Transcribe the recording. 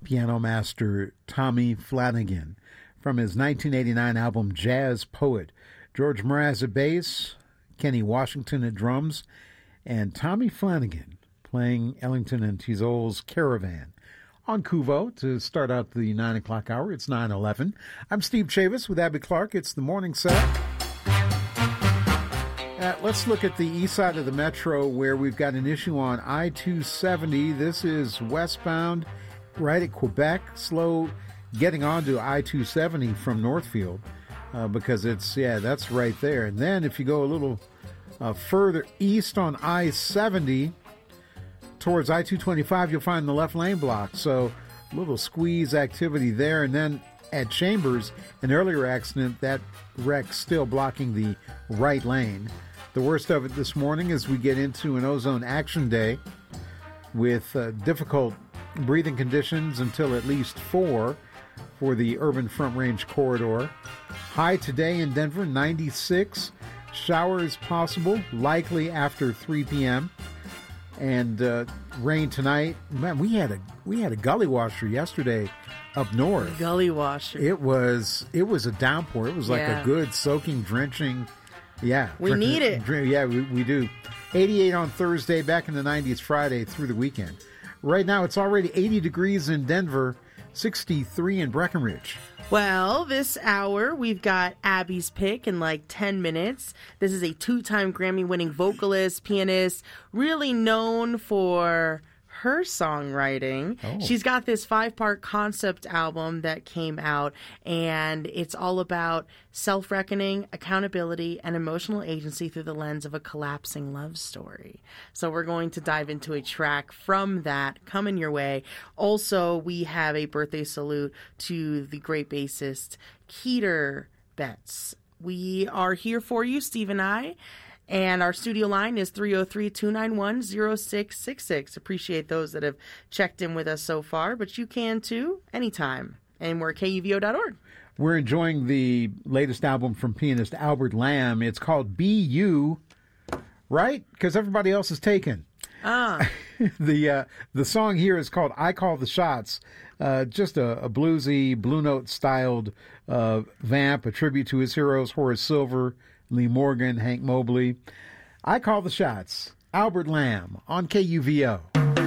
piano master Tommy Flanagan from his 1989 album Jazz Poet. George Mraz at bass, Kenny Washington at drums, and Tommy Flanagan playing Ellington and Tizol's Caravan. On Kuvo to start out the 9 o'clock hour. It's 9:11. I'm Steve Chavis with Abby Clark. It's the morning set. Let's look at the east side of the metro where we've got an issue on I-270. This is westbound right at Quebec. Slow getting onto I-270 from Northfield because that's right there. And then if you go a little further east on I-70, towards I-225, you'll find the left lane blocked. So a little squeeze activity there. And then at Chambers, an earlier accident, that wreck still blocking the right lane. The worst of it this morning as we get into an ozone action day with difficult breathing conditions until at least 4 for the urban Front Range corridor. High today in Denver, 96. Showers possible, likely after 3 p.m. And rain tonight. Man, we had a gully washer yesterday up north. Gully washer. It was a downpour. It was like a good soaking, drenching. Yeah, we need it. Yeah, we do. 88 on Thursday, back in the 90s Friday through the weekend. Right now, it's already 80 degrees in Denver, 63 in Breckenridge. Well, this hour, we've got Abby's pick in like 10 minutes. This is a 2-time Grammy-winning vocalist, pianist, really known for her songwriting. Oh. She's got this 5-part concept album that came out, and it's all about self-reckoning, accountability, and emotional agency through the lens of a collapsing love story. So we're going to dive into a track from that coming your way. Also, we have a birthday salute to the great bassist Keter Betts. We are here for you, Steve and I. And our studio line is 303-291-0666. Appreciate those that have checked in with us so far, but you can too, anytime. And we're at KUVO.org. We're enjoying the latest album from pianist Albert Lamb. It's called Be You, right? Because everybody else is taken. The song here is called I Call the Shots. Just a bluesy, Blue Note-styled vamp, a tribute to his heroes, Horace Silver, Lee Morgan, Hank Mobley. I Call the Shots. Albert Lamb on KUVO.